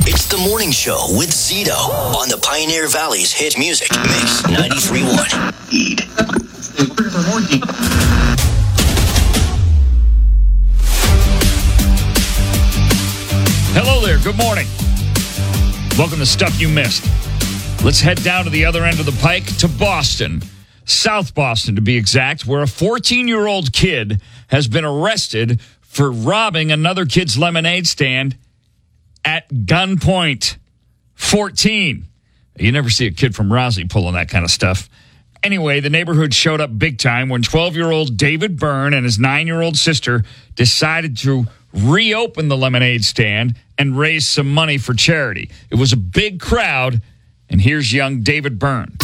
It's the morning show with Zito on the Pioneer Valley's hit music mix 93.1. Hello there. Good morning. Welcome to Stuff You Missed. Let's head down to the other end of the pike to Boston, South Boston to be exact, where a 14-year-old kid has been arrested for robbing another kid's lemonade stand at gunpoint. 14. You never see a kid from Rosley pulling that kind of stuff. Anyway, the neighborhood showed up big time when 12-year-old David Byrne and his 9-year-old sister decided to reopen the lemonade stand and raise some money for charity. It was a big crowd, and here's young David Byrne.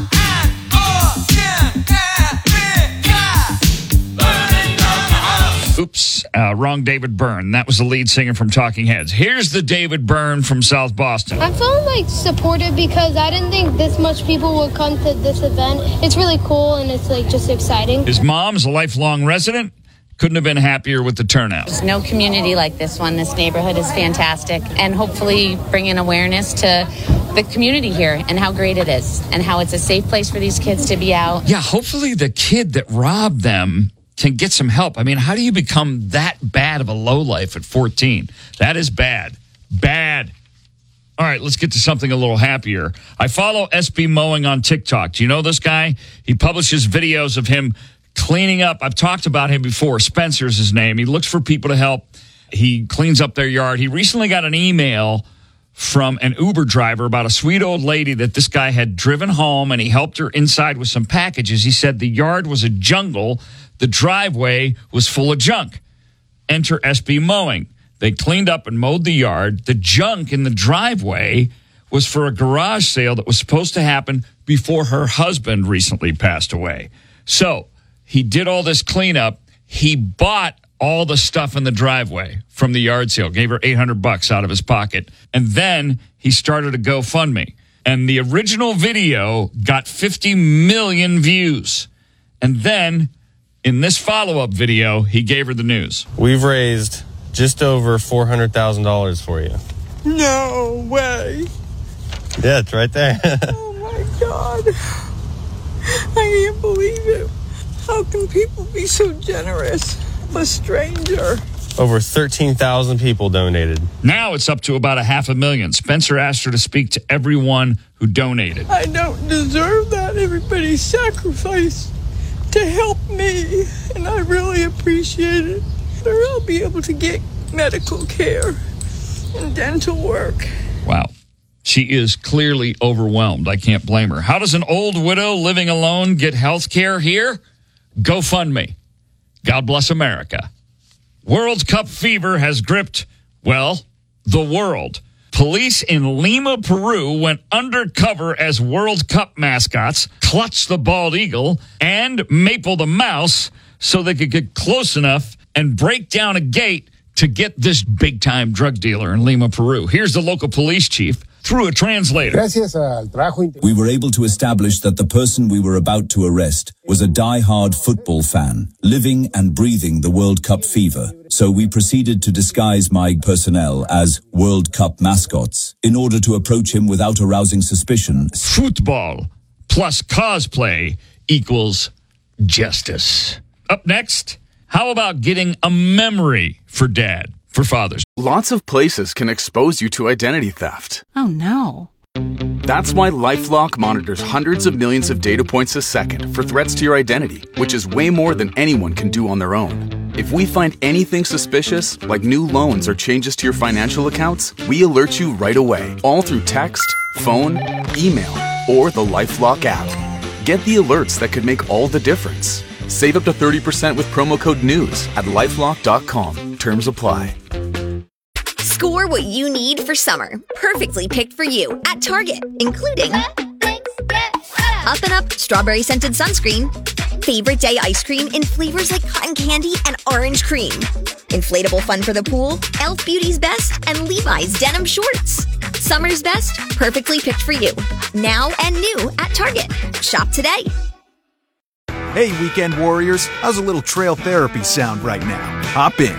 Oops, wrong David Byrne. That was the lead singer from Talking Heads. Here's the David Byrne from South Boston. I'm feeling supported because I didn't think this much people would come to this event. It's really cool and it's just exciting. His mom's a lifelong resident. Couldn't have been happier with the turnout. There's no community like this one. This neighborhood is fantastic, and hopefully bringing awareness to the community here and how great it is and how it's a safe place for these kids to be out. Yeah, hopefully the kid that robbed them can get some help. I mean, how do you become that bad of a lowlife at 14? That is bad. Bad. All right, let's get to something a little happier. I follow SB Mowing on TikTok. Do you know this guy? He publishes videos of him cleaning up. I've talked about him before. Spencer's his name. He looks for people to help. He cleans up their yard. He recently got an email from an Uber driver about a sweet old lady that this guy had driven home, and he helped her inside with some packages. He said the yard was a jungle. The driveway was full of junk. Enter SB Mowing. They cleaned up and mowed the yard. The junk in the driveway was for a garage sale that was supposed to happen before her husband recently passed away. So he did all this cleanup. He bought all the stuff in the driveway from the yard sale, gave her $800 out of his pocket. And then he started a GoFundMe. And the original video got 50 million views. And then in this follow-up video, he gave her the news. We've raised just over $400,000 for you. No way. Yeah, it's right there. Oh, my God. I can't believe it. How can people be so generous? A stranger. Over 13,000 people donated. Now it's up to about 500,000. Spencer asked her to speak to everyone who donated. I don't deserve that. Everybody sacrificed to help me, and I really appreciate it. Or I'll be able to get medical care and dental work. Wow. She is clearly overwhelmed. I can't blame her. How does an old widow living alone get health care here? GoFundMe. God bless America. World Cup fever has gripped, well, the world. Police in Lima, Peru went undercover as World Cup mascots, Clutch the Bald Eagle, and Maple the Mouse so they could get close enough and break down a gate to get this big-time drug dealer in Lima, Peru. Here's the local police chief through a translator. We were able to establish that the person we were about to arrest was a die-hard football fan, living and breathing the World Cup fever. So we proceeded to disguise my personnel as World Cup mascots in order to approach him without arousing suspicion. Football plus cosplay equals justice. Up next, how about getting a memory for Dad, for fathers? Lots of places can expose you to identity theft. Oh, no. That's why LifeLock monitors hundreds of millions of data points a second for threats to your identity, which is way more than anyone can do on their own. If we find anything suspicious, like new loans or changes to your financial accounts, we alert you right away, all through text, phone, email, or the LifeLock app. Get the alerts that could make all the difference. Save up to 30% with promo code NEWS at LifeLock.com. Terms apply. Score what you need for summer. Perfectly picked for you at Target, including Up and Up strawberry scented sunscreen, favorite day ice cream in flavors like cotton candy and orange cream, inflatable fun for the pool, Elf Beauty's Best, and Levi's denim shorts. Summer's best, perfectly picked for you. Now and new at Target. Shop today. Hey, weekend warriors, how's a little trail therapy sound right now? Hop in.